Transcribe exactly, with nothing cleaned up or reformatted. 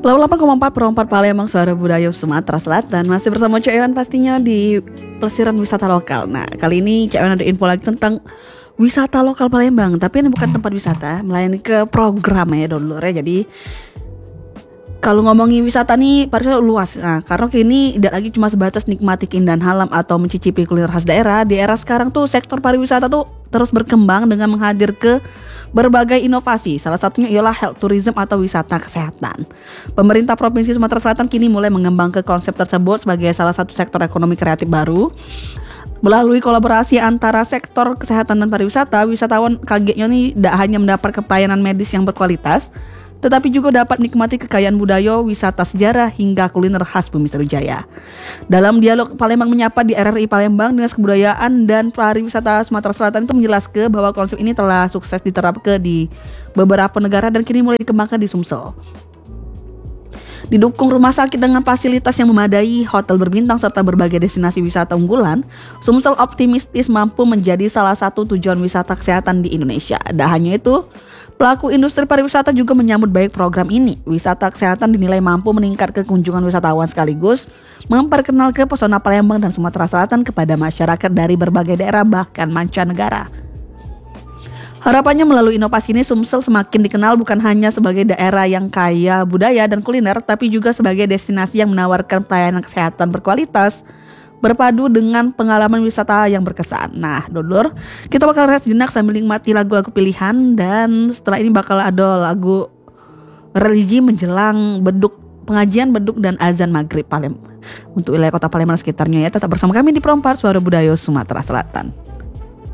delapan koma empat per empat Palembang, suara budaya Sumatera Selatan. Masih bersama Cak Ewan pastinya di pelesiran wisata lokal. Nah, kali ini Cak Ewan ada info lagi tentang wisata lokal Palembang. Tapi ini bukan tempat wisata, melainkan ke program ya dulu ya. Jadi kalau ngomongin wisata nih padahal luas. Nah, karena kini tidak lagi cuma sebatas nikmati keindahan alam atau mencicipi kuliner khas daerah. Di era sekarang tuh sektor pariwisata tuh terus berkembang dengan menghadir ke berbagai inovasi. Salah satunya ialah health tourism atau wisata kesehatan. Pemerintah Provinsi Sumatera Selatan kini mulai mengembangkan konsep tersebut sebagai salah satu sektor ekonomi kreatif baru. Melalui kolaborasi antara sektor kesehatan dan pariwisata, wisatawan kagetnya nih tidak hanya mendapatkan pelayanan medis yang berkualitas, tetapi juga dapat menikmati kekayaan budaya, wisata sejarah, hingga kuliner khas Bumi Sriwijaya. Dalam dialog Palembang Menyapa di R R I Palembang, Dinas Kebudayaan dan Pariwisata Sumatera Selatan itu menjelaskan bahwa konsep ini telah sukses diterapkan di beberapa negara dan kini mulai dikembangkan di Sumsel. Didukung rumah sakit dengan fasilitas yang memadai, hotel berbintang, serta berbagai destinasi wisata unggulan, Sumsel optimistis mampu menjadi salah satu tujuan wisata kesehatan di Indonesia. Tak hanya itu, pelaku industri pariwisata juga menyambut baik program ini. Wisata kesehatan dinilai mampu meningkatkan kunjungan wisatawan sekaligus memperkenalkan pesona Palembang dan Sumatera Selatan kepada masyarakat dari berbagai daerah bahkan mancanegara. Harapannya melalui inovasi ini Sumsel semakin dikenal bukan hanya sebagai daerah yang kaya budaya dan kuliner, tapi juga sebagai destinasi yang menawarkan pelayanan kesehatan berkualitas berpadu dengan pengalaman wisata yang berkesan. Nah, Dodor, kita bakal rehat sejenak sambil nikmati lagu-lagu pilihan, dan setelah ini bakal ada lagu religi menjelang beduk pengajian beduk dan azan maghrib Palembang untuk wilayah kota Palembang sekitarnya ya. Tetap bersama kami di Perempat Suara Budaya Sumatera Selatan.